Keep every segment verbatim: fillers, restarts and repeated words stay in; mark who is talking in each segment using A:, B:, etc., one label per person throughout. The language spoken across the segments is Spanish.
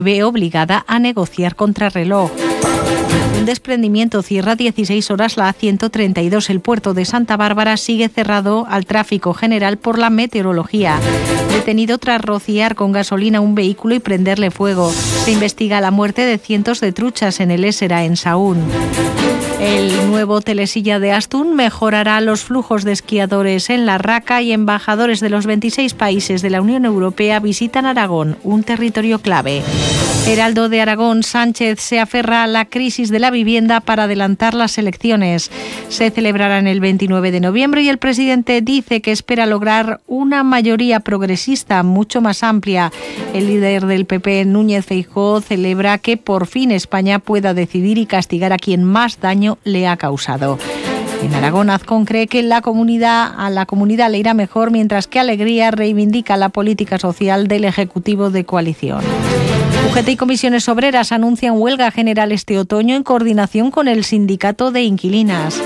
A: ve obligada a negociar contrarreloj. Un desprendimiento cierra dieciséis horas la A ciento treinta y dos. El puerto de Santa Bárbara sigue cerrado al tráfico general por la meteorología. Detenido tras rociar con gasolina un vehículo y prenderle fuego. Se investiga la muerte de cientos de truchas en el Ésera, en Sahún. El nuevo telesilla de Astún mejorará los flujos de esquiadores en la Raca y embajadores de los veintiséis países de la Unión Europea visitan Aragón, un territorio clave. Heraldo de Aragón, Sánchez se aferra a la crisis de la vivienda para adelantar las elecciones. Se celebrarán el veintinueve de noviembre y el presidente dice que espera lograr una mayoría progresista mucho más amplia. El líder del P P, Núñez Feijóo, celebra que por fin España pueda decidir y castigar a quien más daño le ha causado. En Aragón, Azcón cree que la comunidad, a la comunidad le irá mejor, mientras que Alegría reivindica la política social del Ejecutivo de coalición. U G T y comisiones obreras anuncian huelga general este otoño en coordinación con el sindicato de inquilinas.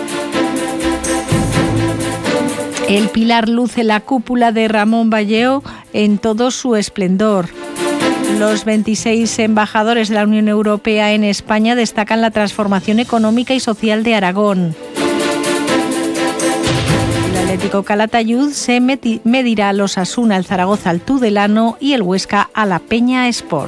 A: El Pilar luce la cúpula de Ramón Valleo en todo su esplendor. Los veintiséis embajadores de la Unión Europea en España destacan la transformación económica y social de Aragón. El Atlético Calatayud se medirá a los Osasuna, el Zaragoza al Tudelano y el Huesca a la Peña Sport.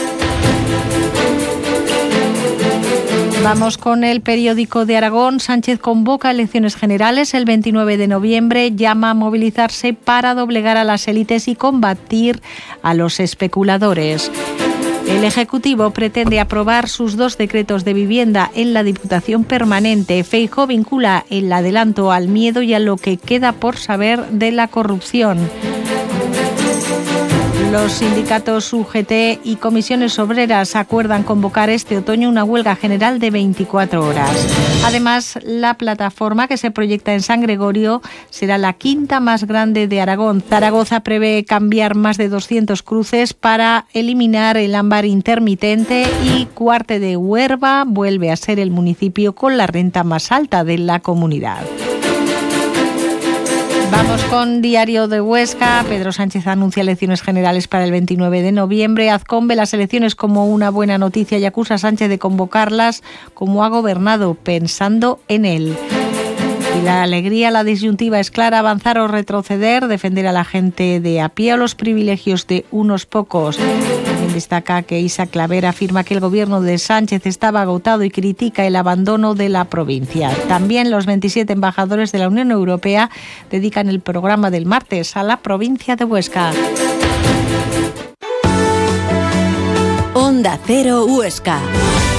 A: Vamos con el periódico de Aragón. Sánchez convoca elecciones generales el veintinueve de noviembre, llama a movilizarse para doblegar a las élites y combatir a los especuladores. El Ejecutivo pretende aprobar sus dos decretos de vivienda en la Diputación Permanente. Feijóo vincula el adelanto al miedo y a lo que queda por saber de la corrupción. Los sindicatos U G T y comisiones obreras acuerdan convocar este otoño una huelga general de veinticuatro horas. Además, la plataforma que se proyecta en San Gregorio será la quinta más grande de Aragón. Zaragoza prevé cambiar más de doscientos cruces para eliminar el ámbar intermitente y Cuarte de Huerva vuelve a ser el municipio con la renta más alta de la comunidad. Vamos con Diario de Huesca. Pedro Sánchez anuncia elecciones generales para el veintinueve de noviembre. Azcón ve las elecciones como una buena noticia y acusa a Sánchez de convocarlas como ha gobernado, pensando en él. Y la Alegría, la disyuntiva es clara: avanzar o retroceder, defender a la gente de a pie o los privilegios de unos pocos. También destaca que Isa Claver afirma que el gobierno de Sánchez estaba agotado y critica el abandono de la provincia. También los veintisiete embajadores de la Unión Europea dedican el programa del martes a la provincia de Huesca.
B: Onda Cero Huesca.